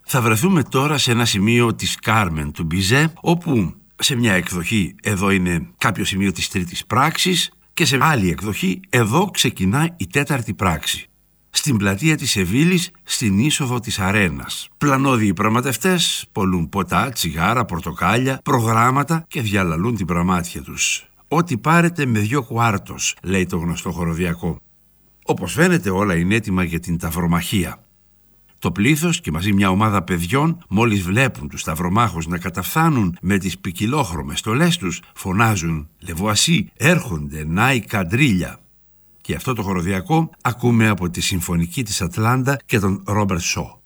Θα βρεθούμε τώρα σε ένα σημείο της Κάρμεν του Μπιζέ, όπου σε μια εκδοχή εδώ είναι κάποιο σημείο της τρίτης πράξης και σε άλλη εκδοχή εδώ ξεκινάει η τέταρτη πράξη. Στην πλατεία της Σεβίλης, στην είσοδο της αρένας. Πλανόδιοι πραγματευτές πολλούν ποτά, τσιγάρα, πορτοκάλια, προγράμματα και διαλαλούν την πραμάτια τους. «Ό,τι πάρετε με 2 κουάρτος», λέει το γνωστό χοροδιακό. Όπως φαίνεται όλα είναι έτοιμα για την ταυρομαχία. Το πλήθος και μαζί μια ομάδα παιδιών, μόλις βλέπουν τους ταυρομάχους να καταφθάνουν με τις ποικιλόχρωμες στολές τους, φωνάζουν «Λεβουασί, έρχονται, να η καντρίλια». Και αυτό το χοροδιακό ακούμε από τη Συμφωνική της Ατλάντα και τον Ρόμπερτ Σο.